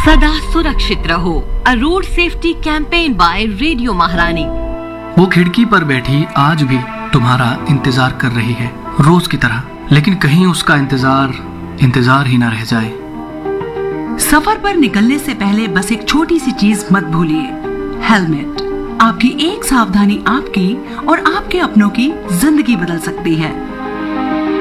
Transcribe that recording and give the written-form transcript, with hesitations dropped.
सदा सुरक्षित रहो। अ road safety campaign bye radio महारानी। वो खिड़की पर बैठी आज भी तुम्हारा इंतजार कर रही है, रोज की तरह, लेकिन कहीं उसका इंतजार ही ना रह जाए। सफर पर निकलने से पहले बस एक छोटी सी चीज मत भूलिए, हेलमेट। आपकी एक सावधानी आपकी और आपके अपनों की जिंदगी बदल सकती है।